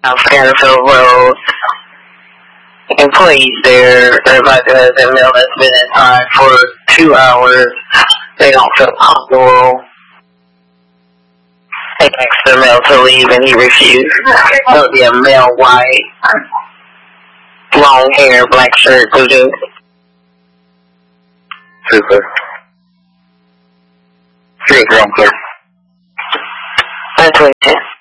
Scannerfield Road. Employees there, everybody has a mail that's been in time for 2 hours. They don't feel comfortable. They asked the mail to leave and he refused. So be a male, white, long hair, black shirt, blue. Super. Here's wrong, sir. That's what it is.